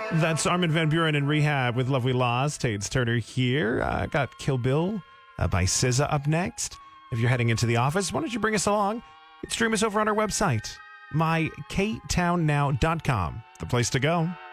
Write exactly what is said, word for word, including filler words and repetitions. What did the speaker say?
That's Armin van Buuren in rehab with Love We Lost. Tates Turner here. Uh, got Kill Bill uh, by S Z A up next. If you're heading into the office, why don't you bring us along? Stream us over on our website, my k town now dot com. The place to go.